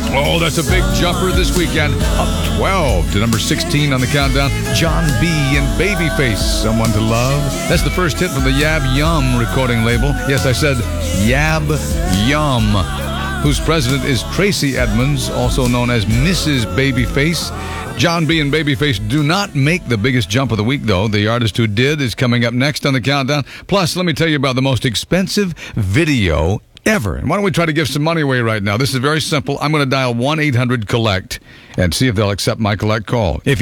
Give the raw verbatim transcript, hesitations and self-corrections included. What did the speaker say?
Oh, that's a big jumper this weekend. Up twelve to number sixteen on the countdown. John B. and Babyface, Someone to Love. That's the first hit from the Yab Yum recording label. Yes, I said Yab Yum, whose president is Tracy Edmonds, also known as Missus Babyface. John B. and Babyface do not make the biggest jump of the week, though. The artist who did is coming up next on the countdown. Plus, let me tell you about the most expensive video ever. And why don't we try to give some money away right now? This is very simple. I'm going to dial one eight hundred collect and see if they'll accept my collect call. If